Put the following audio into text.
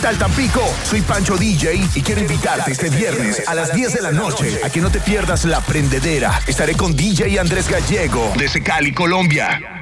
tal, Tampico? Soy Pancho DJ y quiero invitarte este viernes a las 10 de la noche a que no te pierdas La Prendedera. Estaré con DJ Andrés Gallego desde Cali, Colombia.